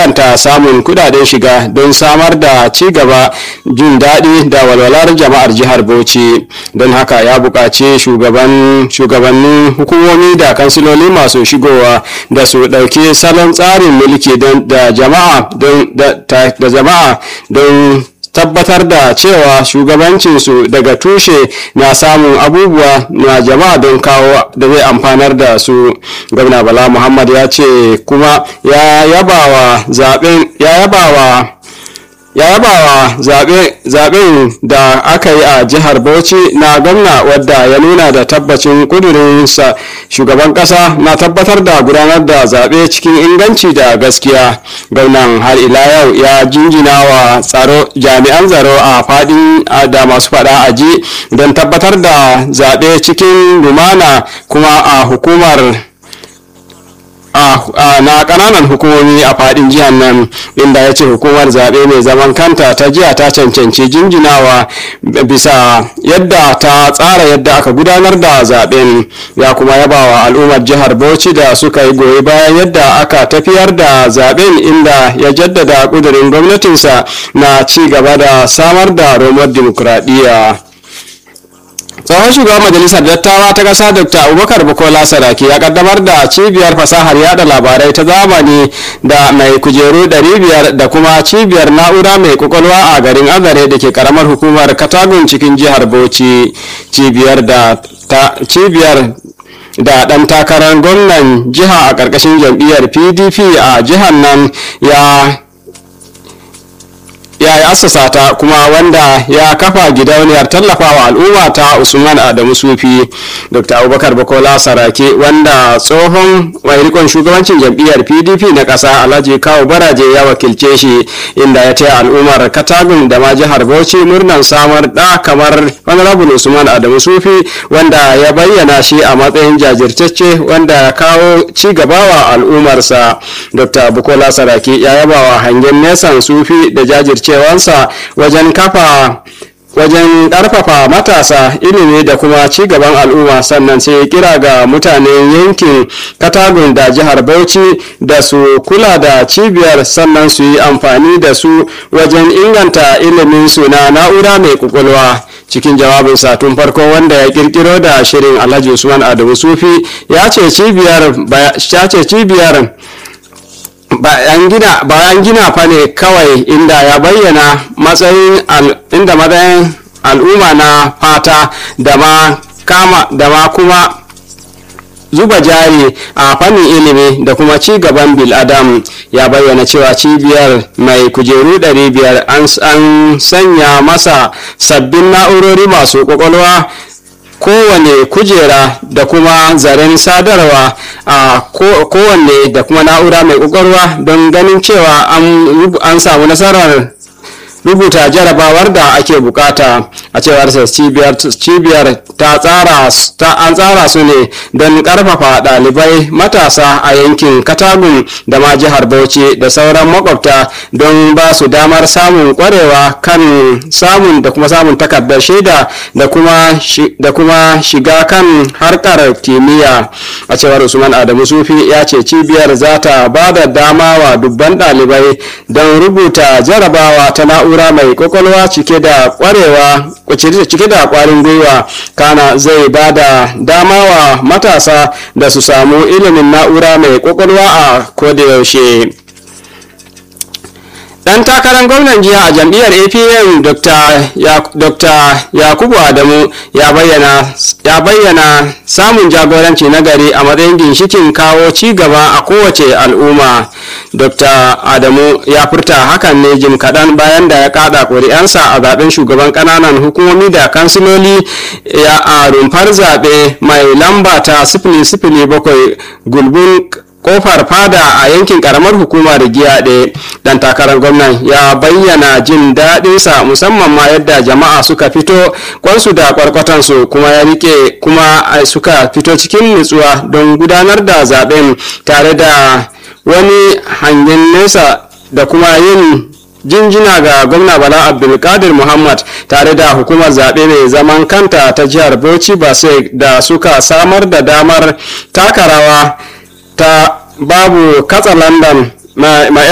inganta samun kudaden shiga don samar da ci gaba, jin daɗi da walwalar jama'ar jihar Bauchi. Don haka ya buƙaci shugabannin hukumomi da kansiloli masu shigowa da su ɗauki salon tsarin mulki da jama'a don tabbatar da cewa shugabancinsu daga tushe na samun abubuwa na jama'a don kawo da zai amfanar da su. Gwamna Bala Muhammad ya ce kuma ya yabawa zaben da aka yi a jihar Bauchi na gwamna, wadda ya nuna da tabbacin kudurinsa shugaban kasa na tabbatar da gudanar da zaɓe cikin inganci da gaskiya. Gwamnan har ila yau ya jinjina wa jami'an tsaro a fadin da masu fada aji don tabbatar da zaɓe cikin lumana kuma a hukumar na kananan hukumomi a fadin jihar nan, inda ya ce hukumar zaɓe mai zaman kanta ta jiya ta cancanci jinjinawa bisa yadda ta tsara yadda aka gudanar da zaɓen. Ya kuma yaba wa al'ummar jihar Bauchi da suka yi goyi bayan yadda aka tafiyar da zaɓen, inda ya jaddada ƙudurin gwamnatinsa na ci gaba da samar da romar dimokuraɗiyya. Tsohon shugaban majalisar dattawa ta ƙasa Dr. Abubakar Bukola Saraki ya kaddamar da cibiyar fasahar yada labarai ta zamani da mai kujeru 500 da kuma cibiyar na'ura mai kwakwalwa a garin Azare da ke karamar hukumar Katagun cikin jihar Bauchi. Cibiyar da ɗan takarar gwamnan jiha a ƙarƙashin jam'iyyar PDP a jihar nan ya yi assasa ta, kuma wanda ya kafa gidauniyar tallafawa al'umma ta Usman Adamu Sufi. Dr. Abubakar Bukola Saraki, wanda tsohon mai rikon shugabancin jam'iyyar PDP na ƙasa Alhaji Kawu Baraje ya wakilce shi, inda ya taya al'ummar Katagun da ma jihar Bauchi murnan samar da kamar Honorable Usman Adamu Sufi, wanda ya bayyana shi a matsayin jajirtacce wanda ya kawo ci gaba wa al'ummarsa. Dr. Bukola Saraki ya yaba wa hangen nesan Sufi da jajircewansa wajen ƙarfafa matasa ilimi da kuma ci gaban al'umma, sannan sai kira ga mutanen yankin Katagun da jihar Bauchi da su kula da cibiyar, sannan su yi amfani da su wajen inganta ilimin su na na'ura mai kwakwalwa. Cikin jawabinsa tun farko wanda ya kirkiro da shirin, Alhaji Usman Adamu Sufi ya ce cibiyar bayan gina fa ne kawai, inda ya bayyana matsayin al'umma na fata da ma kuma zuba jari a fannin ilimi da kuma ci gaban bil'adam. Ya bayyana cewa cibiyar mai kujeru 500 an sanya masa sabbin na'urori masu kwakwalwa kowane kujera da kuma zaren sadarwa a kowanne da kuma na'ura mai kwakwalwa don ganin cewa an samu nasarar rubuta jarabawar da ake bukata. A cewar cibiyar an tsara su ne don karfafa ɗalibai matasa a yankin Katagun da ma jihar Bauchi da sauran makwabta don ba su damar samun kwarewa kan samun takardar shaida da kuma shiga kan harkar kimiyya. A cewar Usman Adamu Sufi ya ce cibiyar za ta ba da dama wa dubban ɗalibai don rubuta jarabawa ta na'ura mai kwakwalwa cike da kwarin gwiwa, kana zai ba da dama wa matasa da su samu ilimin na'ura mai kwakwalwa a kodayaushe. Dan takarar gwamnan jiha a jam'iyyar APM Dr. Yakubu Adamu ya bayyana samun jagoranci na gari a matsayin ginshikin kawo ci gaba a kowace al'umma. Dr. Adamu ya furta hakan ne jim kaɗan bayan da ya kada ƙuri'ansa a zaben shugaban ƙananan hukumomi da kansiloli a rumfar zaɓe mai lamba ta 007 gulbin kofar fada a yankin karamar hukumar Giyaɗe. Dan takarar gwamnan ya bayyana jin daɗinsa musamman ma yadda jama'a suka fito kwansu da kwarkwatansu kuma suka fito cikin nutsuwa don gudanar da zaben tare da wani hangen nesa da kuma yin jinjina ga gwamna Bala Abdulkadir Muhammad tare da hukumar zaɓe mai zaman kanta ta jihar Bauchi Basek da suka samar da damar taka rawa ta babu katsalandan